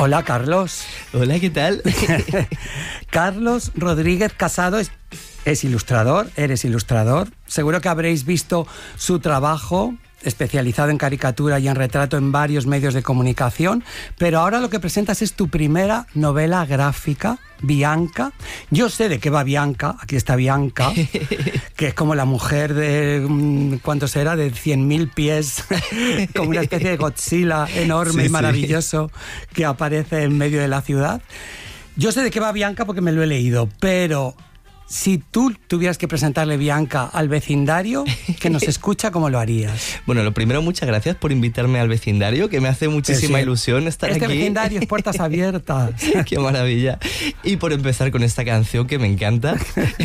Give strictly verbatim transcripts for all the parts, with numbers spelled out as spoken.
Hola, Carlos. Hola, ¿qué tal? Carlos Rodríguez Casado es, es ilustrador, eres ilustrador. Seguro que habréis visto su trabajo especializado en caricatura y en retrato en varios medios de comunicación, pero ahora lo que presentas es tu primera novela gráfica, Bianca. Yo sé de qué va Bianca, aquí está Bianca, que es como la mujer de, ¿cuánto será? De cien mil pies, como una especie de Godzilla enorme sí, y maravilloso sí. que aparece en medio de la ciudad. Yo sé de qué va Bianca porque me lo he leído, pero si tú tuvieras que presentarle Bianca al vecindario que nos escucha, ¿cómo lo harías? Bueno, lo primero, muchas gracias por invitarme al vecindario, que me hace muchísima sí. ilusión estar este aquí. Este vecindario es puertas abiertas. ¡Qué maravilla! Y por empezar con esta canción que me encanta.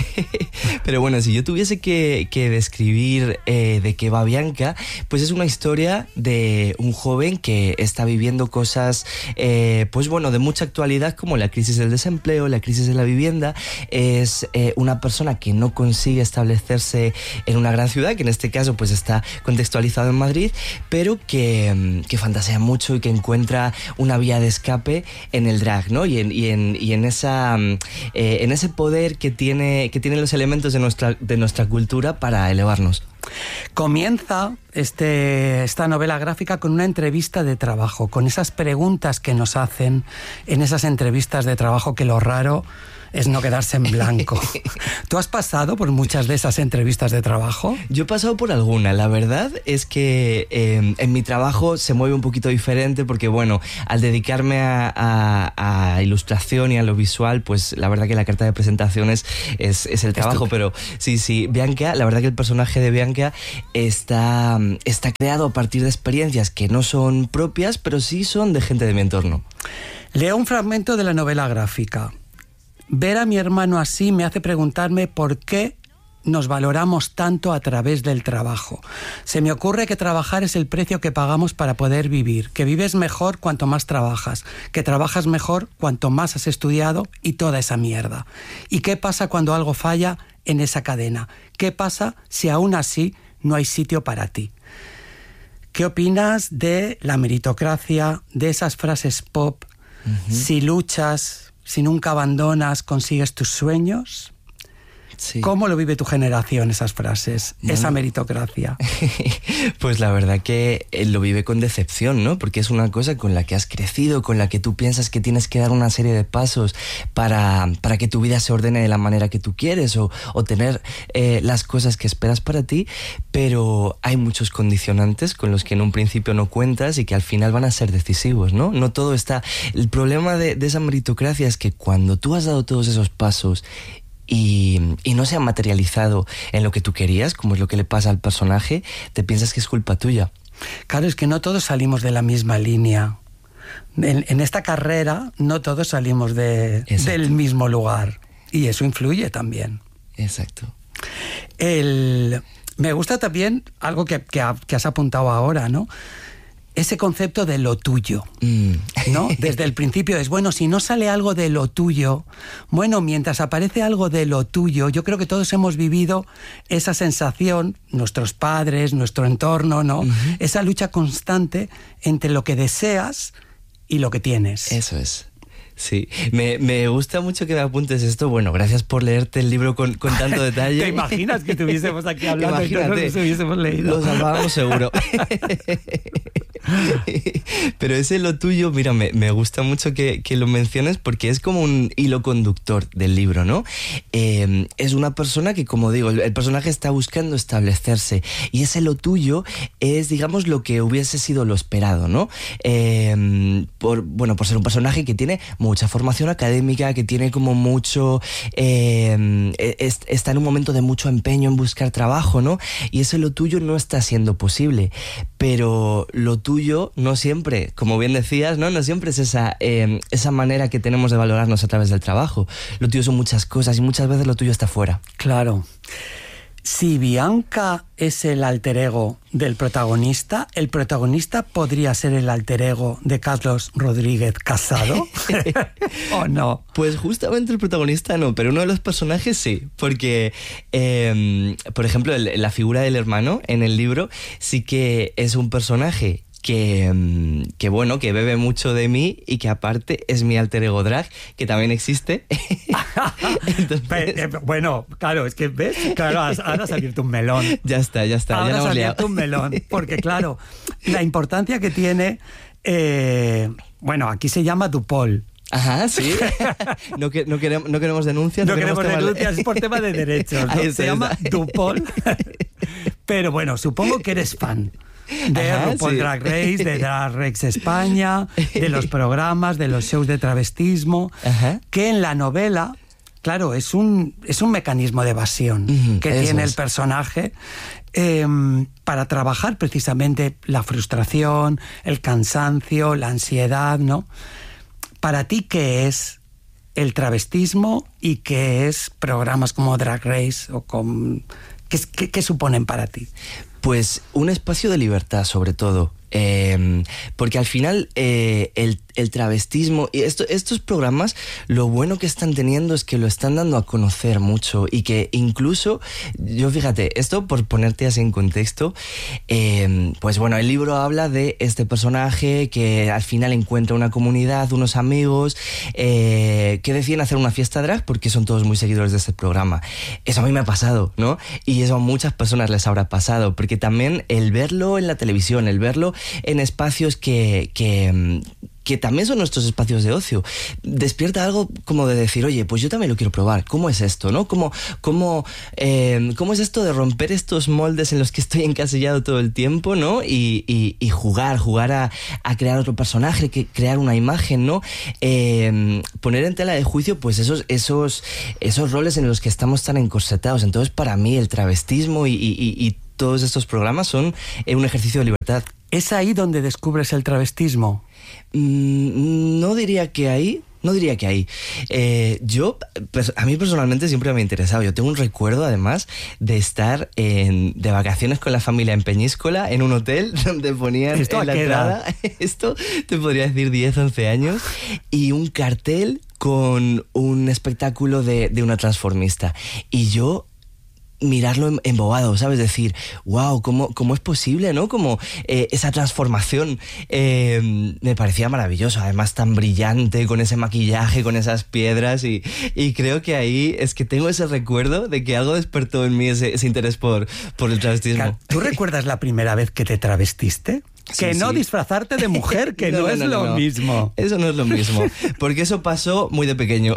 Pero bueno, si yo tuviese que, que describir eh, de qué va Bianca, pues es una historia de un joven que está viviendo cosas, eh, pues bueno, de mucha actualidad, como la crisis del desempleo, la crisis de la vivienda. Es eh, una persona que no consigue establecerse en una gran ciudad, que en este caso pues está contextualizado en Madrid, pero que, que fantasea mucho y que encuentra una vía de escape en el drag, ¿no? Y en, y en, y en, esa, eh, en ese poder que, tiene, que tienen los elementos de nuestra, de nuestra cultura para elevarnos. Comienza este, esta novela gráfica con una entrevista de trabajo, con esas preguntas que nos hacen en esas entrevistas de trabajo, que lo raro es no quedarse en blanco. ¿Tú has pasado por muchas de esas entrevistas de trabajo? Yo he pasado por alguna. La verdad es que eh, en mi trabajo se mueve un poquito diferente porque, bueno, al dedicarme a, a, a ilustración y a lo visual, pues la verdad que la carta de presentaciones es, es el trabajo. Estupendo. Pero sí, sí, Bianca, la verdad que el personaje de Bianca está, está creado a partir de experiencias que no son propias, pero sí son de gente de mi entorno. Leo un fragmento de la novela gráfica. Ver a mi hermano así me hace preguntarme por qué nos valoramos tanto a través del trabajo. Se me ocurre que trabajar es el precio que pagamos para poder vivir, que vives mejor cuanto más trabajas, que trabajas mejor cuanto más has estudiado y toda esa mierda. ¿Y qué pasa cuando algo falla en esa cadena? ¿Qué pasa si aún así no hay sitio para ti? ¿Qué opinas de la meritocracia, de esas frases pop? Uh-huh. Si luchas, si nunca abandonas, consigues tus sueños. Sí. ¿Cómo lo vive tu generación esas frases, bueno, esa meritocracia? Pues la verdad que lo vive con decepción, ¿no? Porque es una cosa con la que has crecido, con la que tú piensas que tienes que dar una serie de pasos para, para que tu vida se ordene de la manera que tú quieres o, o tener eh, las cosas que esperas para ti, pero hay muchos condicionantes con los que en un principio no cuentas y que al final van a ser decisivos, ¿no? No todo está... El problema de, de esa meritocracia es que cuando tú has dado todos esos pasos Y, y no se ha materializado en lo que tú querías, como es lo que le pasa al personaje, te piensas que es culpa tuya. Claro, es que no todos salimos de la misma línea. En, en esta carrera no todos salimos de, del mismo lugar. Y eso influye también. Exacto. El, me gusta también algo que, que, que has apuntado ahora, ¿no? Ese concepto de lo tuyo, mm. ¿no? Desde el principio es, bueno, si no sale algo de lo tuyo, bueno, mientras aparece algo de lo tuyo, yo creo que todos hemos vivido esa sensación, nuestros padres, nuestro entorno, ¿no? Uh-huh. Esa lucha constante entre lo que deseas y lo que tienes. Eso es. Sí, me, me gusta mucho que me apuntes esto. Bueno, gracias por leerte el libro con, con tanto detalle. ¿Te imaginas que estuviésemos aquí hablando y no nos hubiésemos leído? Lo salvábamos seguro. Pero ese lo tuyo, mira, me, me gusta mucho que, que lo menciones porque es como un hilo conductor del libro, ¿no? Eh, es una persona que, como digo, el, el personaje está buscando establecerse y ese lo tuyo es, digamos, lo que hubiese sido lo esperado, ¿no? Eh, por, bueno, por ser un personaje que tiene mucha formación académica, que tiene como mucho... Eh, es, está en un momento de mucho empeño en buscar trabajo, ¿no? Y ese lo tuyo no está siendo posible, pero lo tuyo no siempre, como bien decías, no, no siempre es esa, eh, esa manera que tenemos de valorarnos a través del trabajo. Lo tuyo son muchas cosas y muchas veces lo tuyo está fuera. Claro. Si Bianca es el alter ego del protagonista, ¿el protagonista podría ser el alter ego de Carlos Rodríguez Casado? ¿O no? Pues justamente el protagonista no, pero uno de los personajes sí, porque, eh, por ejemplo, el, la figura del hermano en el libro sí que es un personaje que, que bueno, que bebe mucho de mí y que aparte es mi alter ego drag, que también existe. Entonces... Bueno, claro, es que ves, claro, ahora has abierto un melón. Ya está, ya está. Ahora ya has abierto un melón, porque claro, la importancia que tiene, eh, bueno, aquí se llama Dupol. Ajá, sí. No, que, no, queremos, no queremos denuncias. No, no queremos temas... denuncias, es por tema de derechos, ¿no? Ahí Se llama Dupol. Pero bueno, supongo que eres fan de Ajá, RuPaul sí. Drag Race, de Drag Race España, de los programas, de los shows de travestismo, Ajá. que en la novela, claro, es un, es un mecanismo de evasión Uh-huh, que tiene es. el personaje eh, para trabajar precisamente la frustración, el cansancio, la ansiedad, ¿no? Para ti, ¿qué es el travestismo y qué es programas como Drag Race o con... ¿Qué, qué, qué suponen para ti? Pues un espacio de libertad, sobre todo. Eh, porque al final eh, el, el travestismo y esto, estos programas, lo bueno que están teniendo es que lo están dando a conocer mucho y que incluso, yo fíjate, esto por ponerte así en contexto, eh, pues bueno, el libro habla de este personaje que al final encuentra una comunidad, unos amigos eh, que deciden hacer una fiesta drag porque son todos muy seguidores de este programa. Eso a mí me ha pasado, ¿no? Y eso a muchas personas les habrá pasado, porque también el verlo en la televisión, el verlo en espacios que, que, que también son nuestros espacios de ocio, despierta algo como de decir, oye, pues yo también lo quiero probar. ¿Cómo es esto, no? ¿Cómo, cómo, eh, cómo es esto de romper estos moldes en los que estoy encasillado todo el tiempo, ¿no? Y, y, y jugar, jugar a, a crear otro personaje, que, crear una imagen, ¿no? Eh, poner en tela de juicio, pues esos, esos, esos roles en los que estamos tan encorsetados. Entonces, para mí, el travestismo y, y, y todos estos programas son eh, un ejercicio de libertad. ¿Es ahí donde descubres el travestismo? Mm, no diría que ahí, no diría que ahí. Eh, yo, pues, a mí personalmente siempre me ha interesado. Yo tengo un recuerdo, además, de estar en, de vacaciones con la familia en Peñíscola, en un hotel donde ponían ¿Esto en a la qué entrada, esto te podría decir diez, once años, y un cartel con un espectáculo de, de una transformista. Y yo... mirarlo embobado, ¿sabes? Decir, wow, ¿cómo, cómo es posible, ¿no? Como eh, esa transformación eh, me parecía maravilloso, además tan brillante, con ese maquillaje, con esas piedras y, y creo que ahí es que tengo ese recuerdo de que algo despertó en mí ese, ese interés por, por el travestismo. ¿Tú recuerdas la primera vez que te travestiste? Sí, que no sí. disfrazarte de mujer, que no, no, no es no, lo no. mismo. Eso no es lo mismo, porque eso pasó muy de pequeño.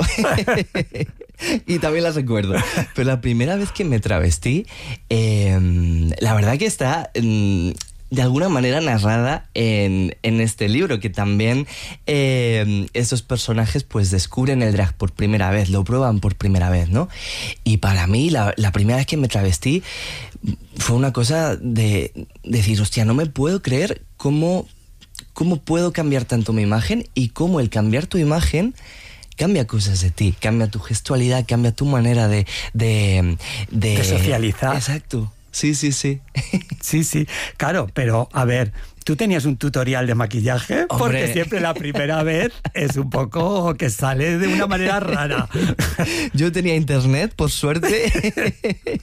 Y también las recuerdo. Pero la primera vez que me travestí, eh, la verdad que está... Eh, de alguna manera narrada en, en este libro, que también eh, estos personajes pues descubren el drag por primera vez, lo prueban por primera vez, ¿no? Y para mí, la, la primera vez que me travestí fue una cosa de, de decir, hostia, no me puedo creer cómo, cómo puedo cambiar tanto mi imagen y cómo el cambiar tu imagen cambia cosas de ti, cambia tu gestualidad, cambia tu manera de... De, de, de socializar. Exacto. Sí, sí, sí. Sí, sí. Claro, pero a ver, ¿tú tenías un tutorial de maquillaje? Hombre. Porque siempre la primera vez es un poco que sale de una manera rara. Yo tenía internet, por suerte.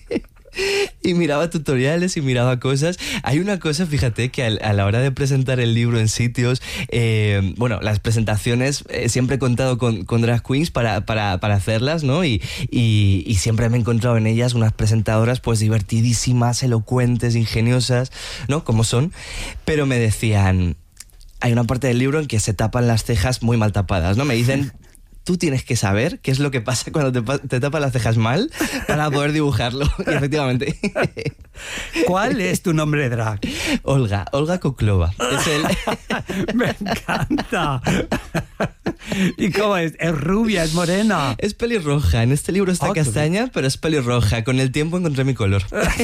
Y miraba tutoriales y miraba cosas. Hay una cosa, fíjate, que a la hora de presentar el libro en sitios, eh, bueno, las presentaciones, eh, siempre he contado con, con drag queens para, para, para hacerlas, ¿no? Y, y, y siempre me he encontrado en ellas unas presentadoras pues divertidísimas, elocuentes, ingeniosas, ¿no? Como son. Pero me decían, hay una parte del libro en que se tapan las cejas muy mal tapadas, ¿no? Me dicen... Tú tienes que saber qué es lo que pasa cuando te, te tapas las cejas mal para poder dibujarlo. Y efectivamente. ¿Cuál es tu nombre drag? Olga, Olga Koklova. Es el... Me encanta. ¿Y cómo es? ¿Es rubia? ¿Es morena? Es pelirroja. En este libro está oh, castaña, pero es pelirroja. Con el tiempo encontré mi color.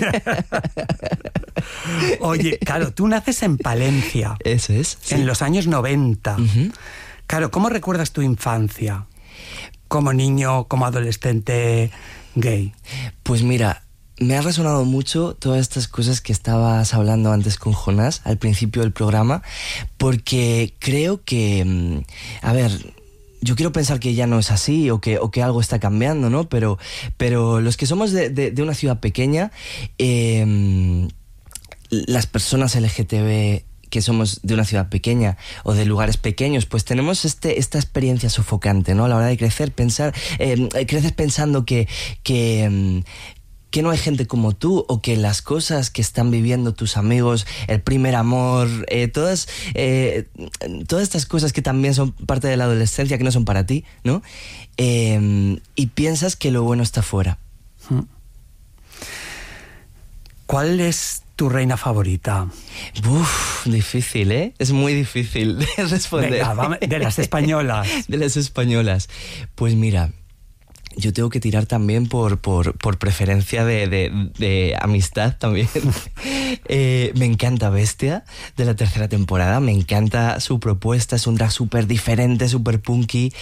Oye, claro, tú naces en Palencia. Eso es. Sí. En los años noventa. Uh-huh. Claro, ¿cómo recuerdas tu infancia? Como niño, como adolescente gay. Pues mira, me ha resonado mucho todas estas cosas que estabas hablando antes con Jonás al principio del programa, porque creo que, a ver, yo quiero pensar que ya no es así o que, o que algo está cambiando, ¿no? Pero, pero los que somos de, de, de una ciudad pequeña, eh, las personas L G T B que somos de una ciudad pequeña o de lugares pequeños, pues tenemos este, esta experiencia sofocante, ¿no? A la hora de crecer, pensar, eh, creces pensando que, que, que no hay gente como tú, o que las cosas que están viviendo tus amigos, el primer amor, eh, todas, eh, todas estas cosas que también son parte de la adolescencia, que no son para ti, ¿no? Eh, y piensas que lo bueno está fuera. ¿Cuál es tu reina favorita? Uf, difícil, ¿eh? Es muy difícil de responder. Venga, vamos, de las españolas. De las españolas. Pues mira, yo tengo que tirar también por, por, por preferencia de, de, de amistad también. eh, me encanta Bestia, de la tercera temporada. Me encanta su propuesta. Es un drag súper diferente, súper punky.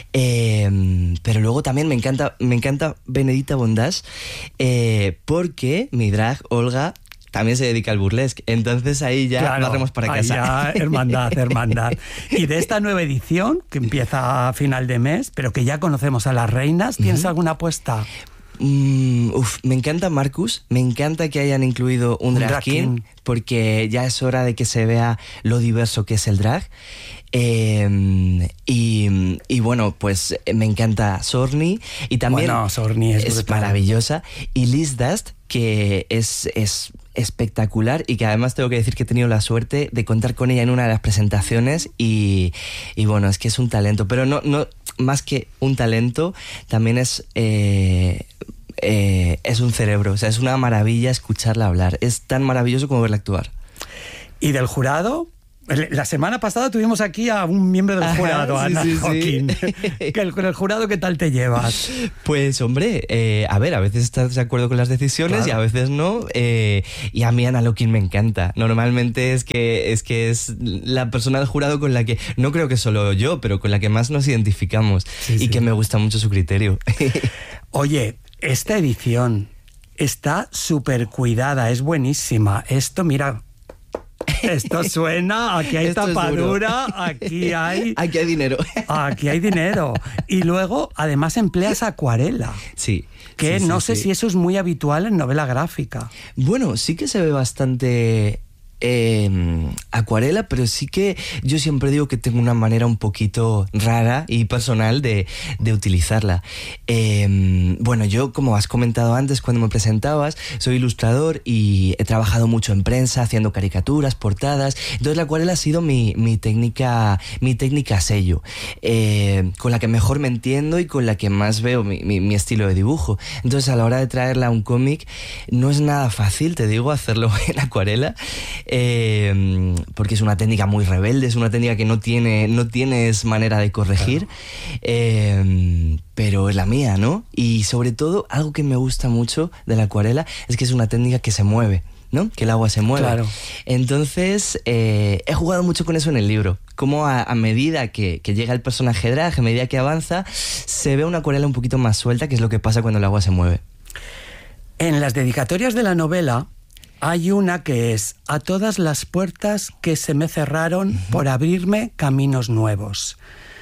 Eh, pero luego también me encanta, me encanta Benedita Bondage, eh, porque mi drag, Olga, también se dedica al burlesque. Entonces ahí ya claro, barremos para ahí casa. Ya, hermandad, hermandad. Y de esta nueva edición, que empieza a final de mes, pero que ya conocemos a las reinas, ¿tienes uh-huh. alguna apuesta? Mm, uf, me encanta Marcus, me encanta que hayan incluido un, un drag king, porque ya es hora de que se vea lo diverso que es el drag. Eh, y, y bueno, pues me encanta Sorni, y también bueno, Sorni es, es maravillosa, y Liz Dust, que es, es espectacular, y que además tengo que decir que he tenido la suerte de contar con ella en una de las presentaciones, y, y bueno, es que es un talento, pero no, no más que un talento, también es eh, eh, es un cerebro, o sea, es una maravilla escucharla hablar, es tan maravilloso como verla actuar. ¿Y del jurado? La semana pasada tuvimos aquí a un miembro del jurado, Ajá, sí, Ana sí, Joaquín. sí. ¿Con el jurado qué tal te llevas? Pues hombre, eh, a ver, a veces estás de acuerdo con las decisiones, claro, y a veces no. Eh, y a mí Ana Lokin me encanta. Normalmente es que, es que es la persona del jurado con la que, no creo que solo yo, pero con la que más nos identificamos, sí, y sí. que me gusta mucho su criterio. Oye, esta edición está súper cuidada, es buenísima. Esto, mira... Esto suena, aquí hay Esto tapadura, aquí hay... Aquí hay dinero. Aquí hay dinero. Y luego, además, empleas acuarela. Sí. Que sí, no sí, sé sí. si eso es muy habitual en novela gráfica. Bueno, sí que se ve bastante... Eh, acuarela, pero sí que yo siempre digo que tengo una manera un poquito rara y personal de, de utilizarla. Eh, bueno, yo, como has comentado antes cuando me presentabas, soy ilustrador y he trabajado mucho en prensa, haciendo caricaturas, portadas. Entonces la acuarela ha sido mi, mi técnica mi técnica sello, eh, con la que mejor me entiendo y con la que más veo mi, mi, mi estilo de dibujo. Entonces, a la hora de traerla a un cómic, no es nada fácil, te digo, hacerlo en acuarela. Eh, porque es una técnica muy rebelde, es una técnica que no tiene no tienes manera de corregir, claro. eh, pero es la mía, ¿no? Y sobre todo, algo que me gusta mucho de la acuarela es que es una técnica que se mueve, ¿no? Que el agua se mueve. Claro. Entonces, eh, he jugado mucho con eso en el libro. Como a, a medida que, que llega el personaje drag, a medida que avanza, se ve una acuarela un poquito más suelta, que es lo que pasa cuando el agua se mueve. En las dedicatorias de la novela hay una que es: a todas las puertas que se me cerraron, uh-huh, por abrirme caminos nuevos.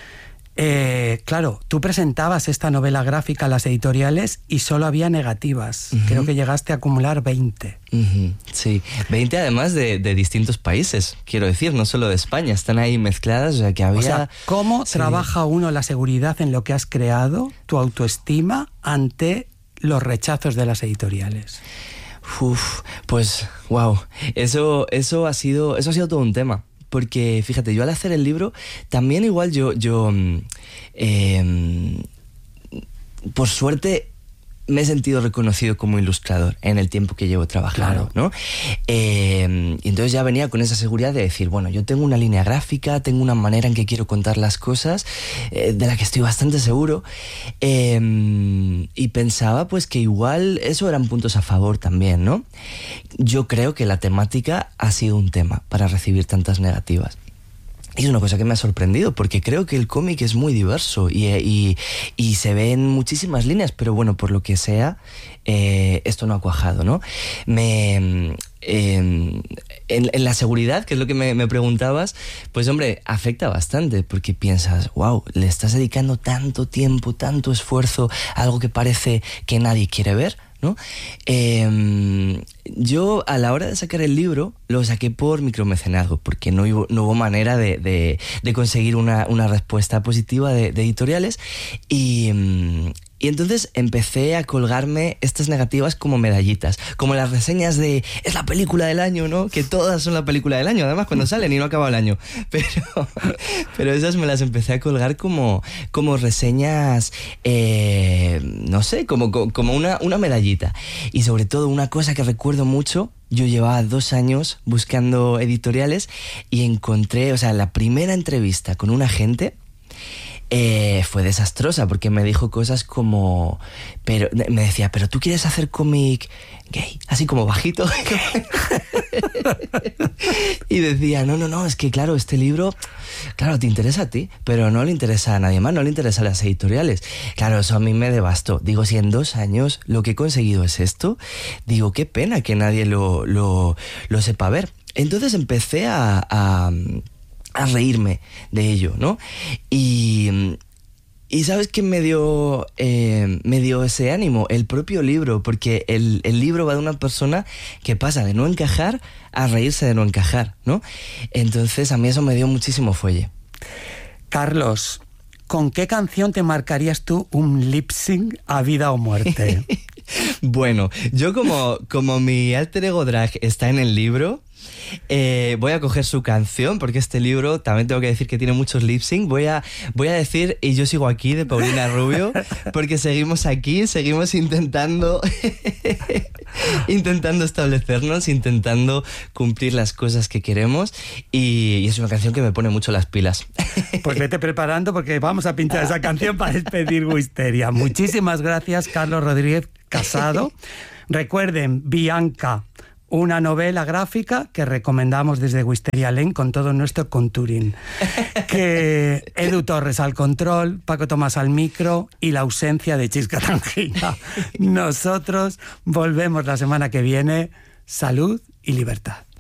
Eh, claro, tú presentabas esta novela gráfica a las editoriales y solo había negativas. Uh-huh. Creo que llegaste a acumular veinte. Uh-huh. Sí, veinte además de, de distintos países, quiero decir, no solo de España, están ahí mezcladas, o sea que había... O sea, ¿cómo sí. trabaja uno la seguridad en lo que has creado, tu autoestima, ante los rechazos de las editoriales? Uf, pues, wow, eso, eso, ha sido, eso ha sido todo un tema. Porque, fíjate, yo al hacer el libro, también igual yo, yo eh, por suerte, me he sentido reconocido como ilustrador en el tiempo que llevo trabajando, claro, ¿no? Eh, y entonces ya venía con esa seguridad de decir, bueno, yo tengo una línea gráfica, tengo una manera en que quiero contar las cosas, eh, de la que estoy bastante seguro, eh, y pensaba pues que igual eso eran puntos a favor también, ¿no? Yo creo que la temática ha sido un tema para recibir tantas negativas. Y es una cosa que me ha sorprendido, porque creo que el cómic es muy diverso y, y, y se ven muchísimas líneas, pero bueno, por lo que sea, eh, esto no ha cuajado, ¿no? Me, eh, en, en la seguridad, que es lo que me, me preguntabas, pues hombre, afecta bastante, porque piensas, wow, le estás dedicando tanto tiempo, tanto esfuerzo a algo que parece que nadie quiere ver, ¿no? Eh, yo, a la hora de sacar el libro, lo saqué por micromecenazgo, porque no hubo, no hubo manera de, de, de conseguir una, una respuesta positiva de, de editoriales. Y... Y entonces empecé a colgarme estas negativas como medallitas, como las reseñas de es la película del año, ¿no? Que todas son la película del año, además cuando salen y no acaba el año. Pero, pero esas me las empecé a colgar como, como reseñas, eh, no sé, como, como una, una medallita. Y sobre todo una cosa que recuerdo mucho, yo llevaba dos años buscando editoriales y encontré, o sea, la primera entrevista con un agente Eh, fue desastrosa porque me dijo cosas como, pero me decía, pero tú quieres hacer cómic gay, así como bajito. Y decía, no, no, no, es que claro, este libro, claro, te interesa a ti, pero no le interesa a nadie más, no le interesa a las editoriales. Claro, eso a mí me devastó. Digo, si en dos años lo que he conseguido es esto, digo, qué pena que nadie lo, lo, lo sepa ver. Entonces empecé a... a a reírme de ello, ¿no? Y, y ¿sabes quién me dio, eh, me dio ese ánimo? El propio libro, porque el, el libro va de una persona que pasa de no encajar a reírse de no encajar, ¿no? Entonces a mí eso me dio muchísimo fuelle. Carlos, ¿con qué canción te marcarías tú un lip sync a vida o muerte? Bueno, yo como, como mi alter ego drag está en el libro, eh, voy a coger su canción, porque este libro también tengo que decir que tiene muchos lip sync. Voy a, voy a decir Y yo sigo aquí, de Paulina Rubio, porque seguimos aquí, seguimos intentando intentando establecernos, intentando cumplir las cosas que queremos, y, y es una canción que me pone mucho las pilas. Pues vete preparando, porque vamos a pinchar esa canción para despedir Wisteria. Muchísimas gracias, Carlos Rodríguez Casado. Recuerden, Bianca, una novela gráfica que recomendamos desde Wisteria Lane con todo nuestro contouring. Que Edu Torres al control, Paco Tomás al micro y la ausencia de Chisca Tangina. Nosotros volvemos la semana que viene. Salud y libertad.